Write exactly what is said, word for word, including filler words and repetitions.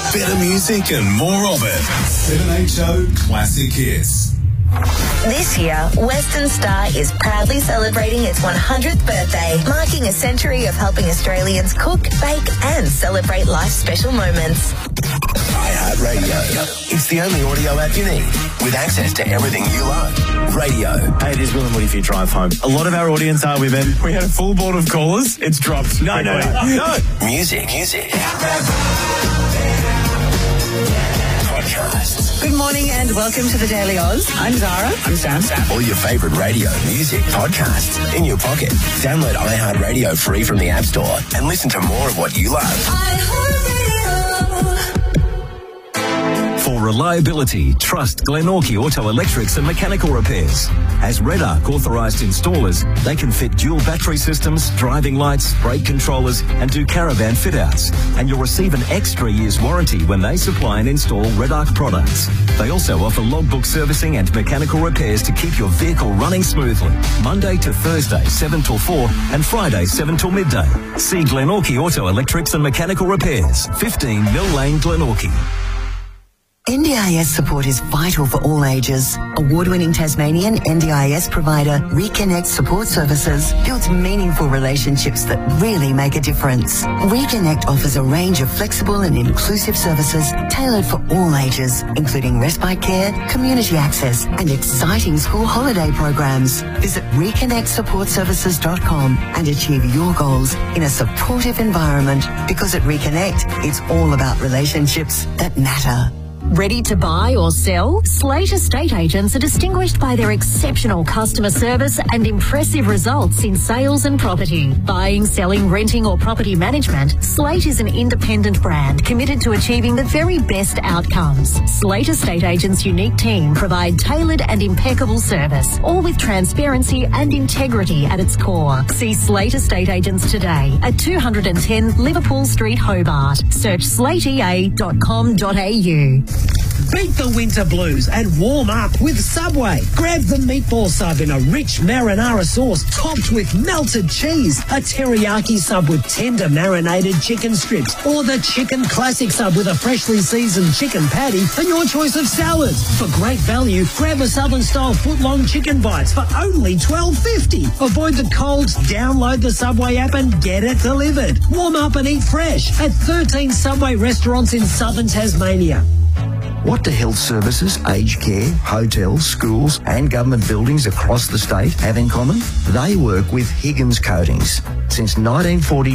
Better music and more of it. seven H O Classic Hits. This year, Western Star is proudly celebrating its one hundredth birthday, marking a century of helping Australians cook, bake and celebrate life's special moments. iHeartRadio. It's the only audio app you need, with access to everything you love. Radio. Hey, it is Will and Woody for your drive home. A lot of our audience are women. We had a full board of callers. It's dropped. No, no, no, no. Music. Music. Podcasts. Good morning and welcome to the Daily Oz. I'm Zara. I'm Sam. All your favourite radio, music, podcasts in your pocket. Download iHeartRadio free from the App Store and listen to more of what you love. For reliability, trust Glenorchy Auto Electrics and Mechanical Repairs. As Redarc authorised installers, they can fit dual battery systems, driving lights, brake controllers and do caravan fit-outs. And you'll receive an extra year's warranty when they supply and install Redarc products. They also offer logbook servicing and mechanical repairs to keep your vehicle running smoothly. Monday to Thursday, seven till four and Friday, seven till midday. See Glenorchy Auto Electrics and Mechanical Repairs, fifteen Mill Lane, Glenorchy. N D I S support is vital for all ages. Award-winning Tasmanian N D I S provider Reconnect Support Services builds meaningful relationships that really make a difference. Reconnect offers a range of flexible and inclusive services tailored for all ages, including respite care, community access and exciting school holiday programs. Visit reconnect support services dot com and achieve your goals in a supportive environment, because at Reconnect, it's all about relationships that matter. Ready to buy or sell? Slate Estate Agents are distinguished by their exceptional customer service and impressive results in sales and property. Buying, selling, renting or property management, Slate is an independent brand committed to achieving the very best outcomes. Slate Estate Agents' unique team provide tailored and impeccable service, all with transparency and integrity at its core. See Slate Estate Agents today at two ten Liverpool Street, Hobart. Search slate e a dot com dot a u. Beat the winter blues and warm up with Subway. Grab the meatball sub in a rich marinara sauce topped with melted cheese, a teriyaki sub with tender marinated chicken strips, or the chicken classic sub with a freshly seasoned chicken patty and your choice of salads. For great value, grab a Southern-style foot-long chicken bites for only twelve fifty. Avoid the colds, download the Subway app and get it delivered. Warm up and eat fresh at thirteen Subway restaurants in southern Tasmania. What do health services, aged care, hotels, schools and government buildings across the state have in common? They work with Higgins Coatings. Since nineteen forty